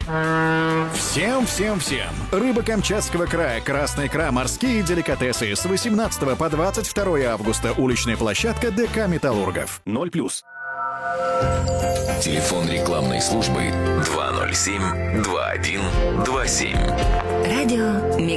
Всем! Рыба Камчатского края, красная икра, морские деликатесы с 18 по 22 августа. Уличная площадка ДК «Металлургов». 0+. Телефон рекламной службы 207-2127. Радио Мегаполис.